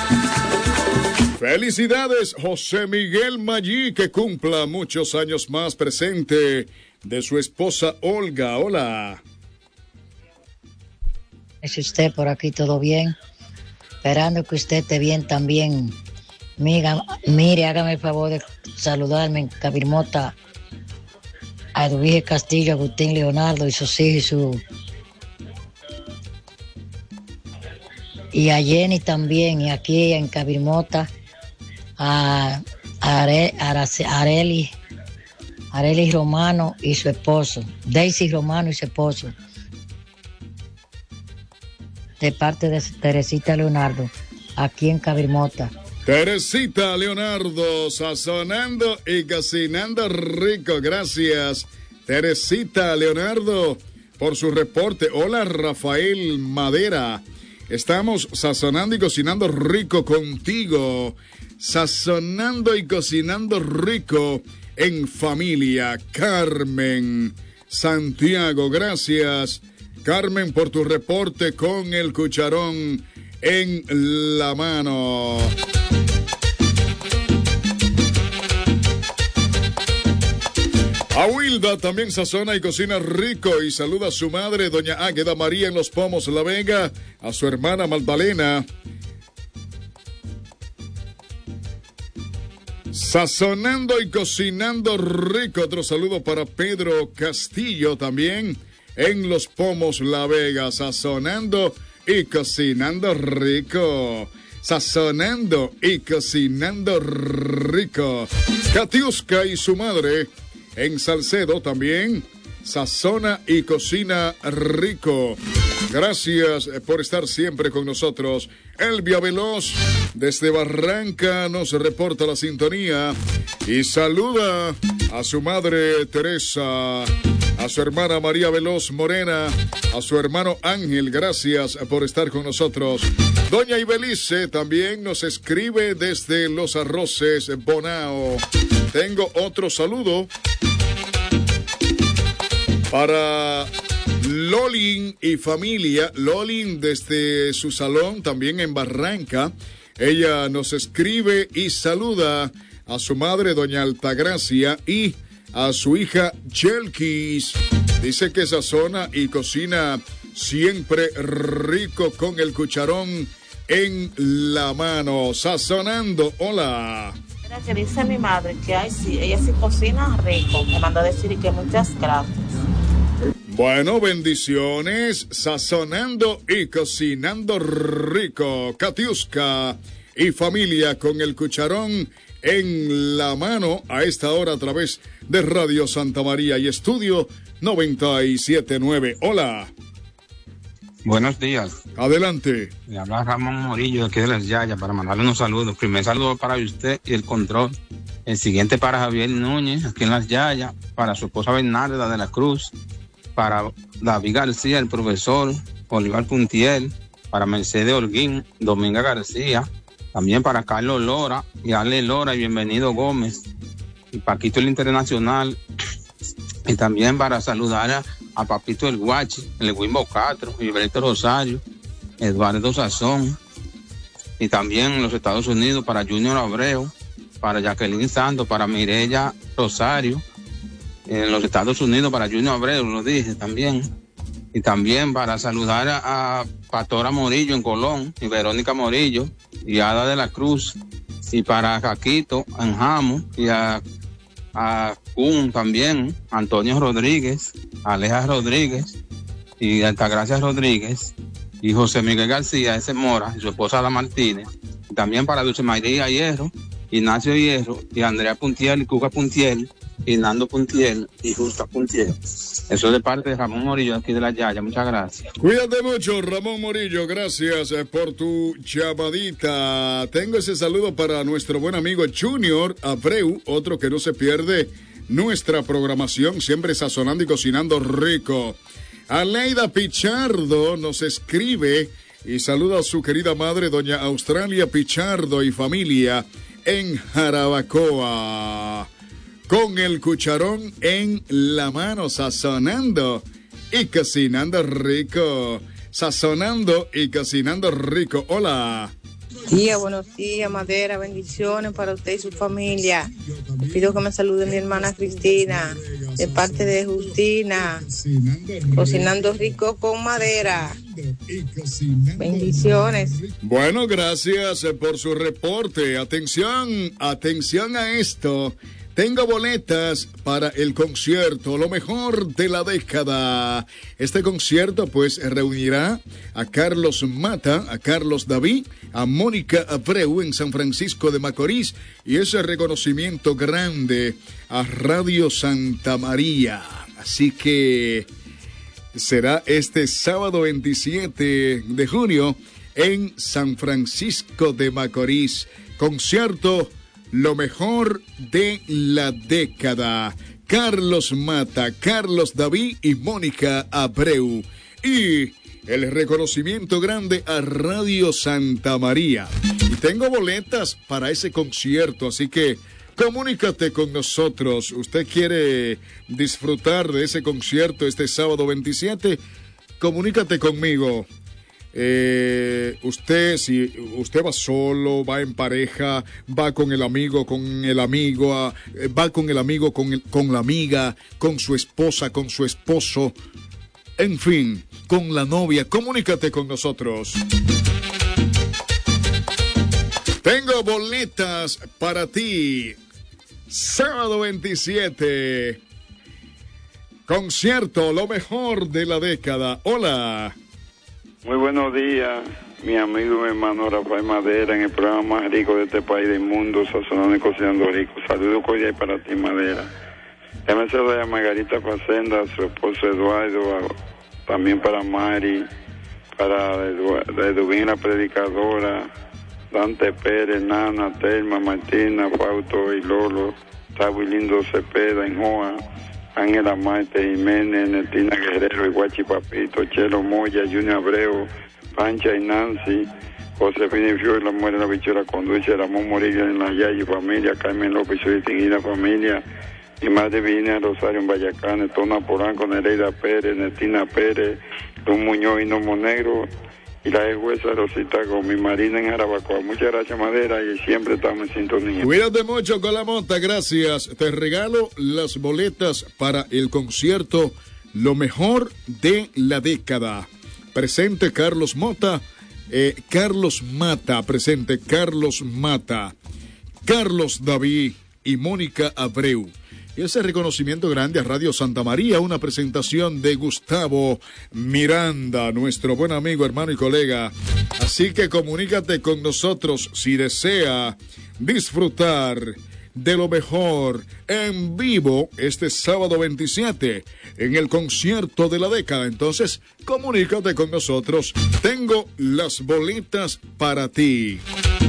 Felicidades, José Miguel Maggi, que cumpla muchos años más, presente de su esposa Olga. Hola. ¿Es usted por aquí todo bien? Esperando que usted esté bien también. Mire, hágame el favor de saludarme en Cabirmota a Edwige Castillo, Agustín Leonardo y sus hijos y a Jenny también, y aquí en Cabirmota a Arely Romano y su esposo, Daisy Romano y su esposo, de parte de Teresita Leonardo, aquí en Cabirmota. Teresita Leonardo, sazonando y cocinando rico. Gracias, Teresita Leonardo, por su reporte. Hola, Rafael Madera. Estamos sazonando y cocinando rico contigo. Sazonando y cocinando rico en familia. Carmen Santiago, gracias, Carmen, por tu reporte con el cucharón en la mano. Aguilda también sazona y cocina rico y saluda a su madre, doña Águeda María en Los Pomos, La Vega, a su hermana Magdalena. Sazonando y cocinando rico. Otro saludo para Pedro Castillo también en Los Pomos, La Vega. Sazonando y cocinando rico. Sazonando y cocinando rico. Katiuska y su madre en Salcedo también sazona y cocina rico. Gracias por estar siempre con nosotros. Elvia Veloz desde Barranca nos reporta la sintonía y saluda a su madre Teresa, a su hermana María Veloz Morena, a su hermano Ángel. Gracias por estar con nosotros. Doña Ibelice también nos escribe desde Los Arroces, Bonao. Tengo otro saludo para Lolin y familia. Lolin desde su salón también en Barranca. Ella nos escribe y saluda a su madre doña Altagracia y a su hija Yelkis. Dice que sazona y cocina siempre rico con el cucharón en la mano. Sazonando. Hola. Mira, que dice mi madre que ay, sí, ella sí cocina rico. Me mandó a decir que muchas gracias. Bueno, bendiciones, sazonando y cocinando rico. Katiuska y familia con el cucharón en la mano a esta hora a través de Radio Santa María y Estudio 97.9. Hola. Buenos días. Adelante. Le habla Ramón Morillo aquí de Las Yayas para mandarle unos saludos. Primer saludo para usted y el control. El siguiente para Javier Núñez aquí en Las Yayas, para su esposa Bernarda de la Cruz, para David García, el profesor, Olivar Puntiel, para Mercedes Holguín, Dominga García, también para Carlos Lora y Ale Lora y Bienvenido Gómez, y Paquito el Internacional, y también para saludar a Papito el Guachi, el Wimbo Castro, Gilberto Rosario, Eduardo Sazón, y también en los Estados Unidos para Junior Abreu, para Jacqueline Santos, para Mireya Rosario, en los Estados Unidos para Junior Abreu, lo dije también, y también para saludar a Pastora Morillo en Colón, y Verónica Morillo, y Ada de la Cruz, y para Jaquito en Jamo, y a Kun también, Antonio Rodríguez, Aleja Rodríguez, y Altagracia Rodríguez, y José Miguel García, ese Mora, y su esposa La Martínez, y también para Dulce María Hierro, Ignacio Hierro, y Andrea Puntiel, y Cuca Puntiel, y Nando Puntiel y Justa Puntiel. Eso es de parte de Ramón Morillo aquí de La Yaya. Muchas gracias. Cuídate mucho, Ramón Morillo. Gracias por tu llamadita. Tengo ese saludo para nuestro buen amigo Junior Abreu, otro que no se pierde nuestra programación, siempre sazonando y cocinando rico. Aleida Pichardo nos escribe y saluda a su querida madre, doña Australia Pichardo y familia en Jarabacoa. Con el cucharón en la mano, sazonando y cocinando rico. Sazonando y cocinando rico. Hola. buenos días, Madera, bendiciones para usted y su familia. Pido que me salude mi hermana Cristina, de parte de Justina, cocinando rico con Madera. Bendiciones. Bueno, gracias por su reporte. Atención a esto. Tengo boletas para el concierto, lo mejor de la década. Este concierto pues reunirá a Carlos Mata, a Carlos David, a Mónica Abreu en San Francisco de Macorís y ese reconocimiento grande a Radio Santa María. Así que será este sábado 27 de junio en San Francisco de Macorís. Concierto lo mejor de la década. Carlos Mata, Carlos David y Mónica Abreu. Y el reconocimiento grande a Radio Santa María. Y tengo boletas para ese concierto, así que comunícate con nosotros. ¿Usted quiere disfrutar de ese concierto este sábado 27? Comunícate conmigo. Si usted va solo, va en pareja, va con el amigo, va con el amigo, con la amiga, con su esposa, con su esposo, en fin, con la novia, comunícate con nosotros. Tengo boletas para ti. Sábado 27. Concierto, lo mejor de la década. Hola. Muy buenos días, mi amigo y hermano Rafael Madera, en el programa más rico de este país del mundo, Sazonando y Cocinando Rico. Saludos cordiales para ti, Madera. Déjame saludar a Margarita Facenda, a su esposo Eduardo, también para Mari, para Edwin la predicadora, Dante Pérez, Nana, Telma, Martina, Fausto y Lolo, Tabu y Lindo Cepeda, Enjoa, Ángela Marte, Jiménez, Netina Guerrero, Iguachi Papito, Chelo Moya, Junior Abreu, Pancha y Nancy, Josefina y Fior, la mujer de la bichuela con dulce, Ramón Morillo en la Yaya y familia, Carmen López y su distinguida familia, y Madre Virginia Rosario en Bayacán, Tona Polanco, Nereida Pérez, Netina Pérez, Don Muñoz y Nomo Negro, y la jueza Rosita con mi Marina en Jarabacoa. Muchas gracias, Madera, y siempre estamos en sintonía. Cuídate mucho con la mota, gracias. Te regalo las boletas para el concierto Lo Mejor de la Década. Presente Carlos Mata, Carlos Mata, presente Carlos Mata, Carlos David y Mónica Abreu. Y ese reconocimiento grande a Radio Santa María, una presentación de Gustavo Miranda, nuestro buen amigo, hermano y colega. Así que comunícate con nosotros si desea disfrutar de lo mejor en vivo este sábado 27 en el concierto de la década. Entonces, comunícate con nosotros. Tengo las boletas para ti.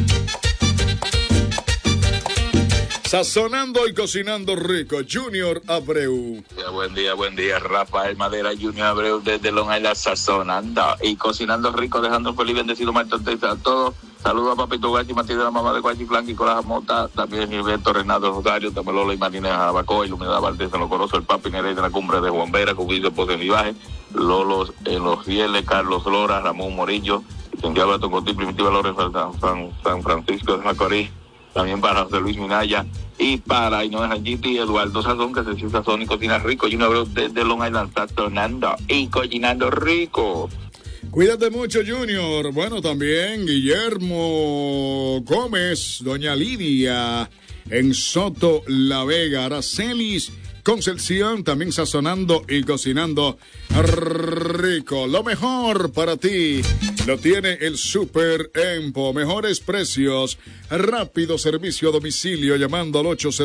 Sazonando y cocinando rico, Junior Abreu. Buen día, Rafael Madera, Junior Abreu desde Long Island, sazonando y cocinando rico, dejando feliz, bendecido, martes a todos. Saludos a Papito Guachi, Matilde, la mamá de Guachi Flanqui, Coraja Mota, también Gilberto Renato Rosario, también Lola y Martínez Jarabacoa, Iluminada Valdés, en Lo Corozo, el Papi Nereida de la Cumbre de Juan Vera, Cubillo Pozo en Vivaje, Lolos en Los Fieles, Carlos Lora, Ramón Morillo, Santiago Tocotín, Primitiva Lores, San Francisco de Macorís. También para José Luis Minaya y para Inés Rangiti y Eduardo Sazón, que se siente sazón y cocina rico. Y un abrazo desde Long Island, sazonando y cocinando rico. Cuídate mucho, Junior. Bueno, también Guillermo Gómez, doña Lidia, en Soto La Vega, Aracelis Concepción, también sazonando y cocinando rico. Lo mejor para ti lo tiene el Super Empo. Mejores precios, rápido servicio a domicilio llamando al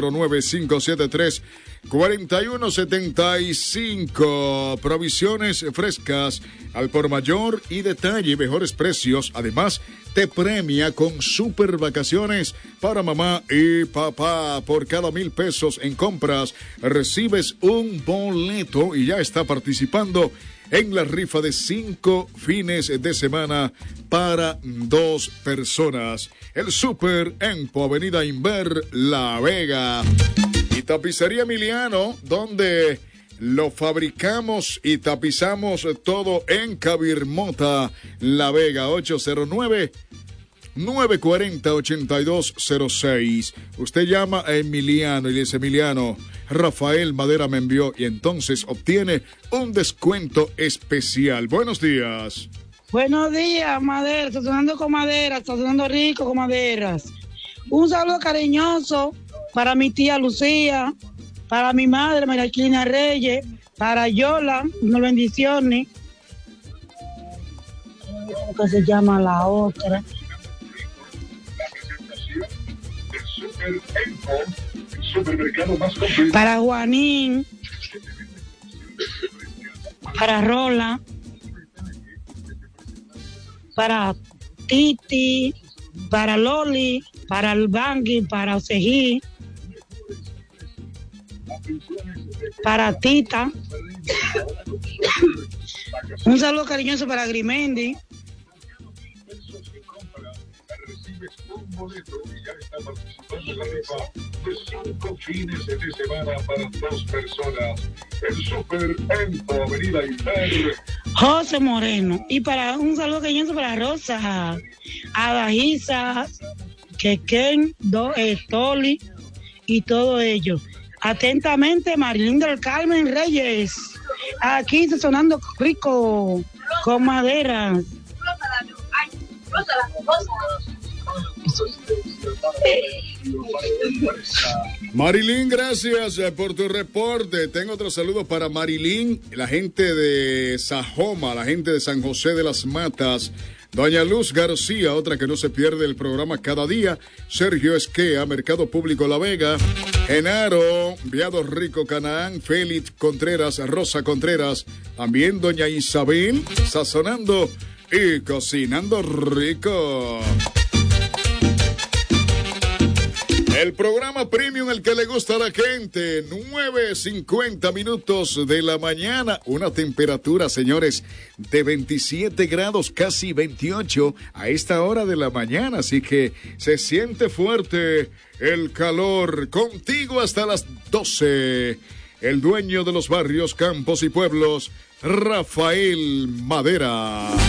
809-573-4175. Provisiones frescas al por mayor y detalle, mejores precios. Además, te premia con super vacaciones para mamá y papá. Por cada 1,000 pesos en compras recibes un boleto y ya está participando en la rifa de 5 fines de semana para 2 personas. El Super Empo, Avenida Inver, La Vega. Y Tapicería Emiliano, donde lo fabricamos y tapizamos todo en Cabirmota, La Vega. 940-8206. Usted llama a Emiliano y le dice: Emiliano, Rafael Madera me envió, y entonces obtiene un descuento especial. Buenos días. Buenos días, Madera. Está sonando con madera, está sonando rico con maderas. Un saludo cariñoso para mi tía Lucía, para mi madre María Cristina Reyes, para Yola, unas bendiciones. ¿Cómo que se llama la otra? Para Juanín, para Rola, para Titi, para Loli, para el Bangui, para Osejí, para Tita. Un saludo cariñoso para Grimendi. De 5 fines de semana para 2 personas. El Super Empo, Avenida Inter. José Moreno. Y para un saludo cariñoso para Rosa, Adajisa, Quequén, Toli y todo ello. Atentamente, Marilyn del Carmen Reyes. Aquí está sonando rico con madera. Marilyn, gracias por tu reporte. Tengo otro saludo para Marilyn, la gente de Sajoma, la gente de San José de las Matas. Doña Luz García, otra que no se pierde el programa cada día. Sergio Esquea, Mercado Público La Vega. Genaro, Viado Rico Canaán. Félix Contreras, Rosa Contreras. También doña Isabel, sazonando y cocinando rico. El programa premium, el que le gusta a la gente. 9:50 minutos de la mañana. Una temperatura, señores, de 27 grados, casi 28 a esta hora de la mañana. Así que se siente fuerte el calor. Contigo hasta las 12. El dueño de los barrios, campos y pueblos, Rafael Madera.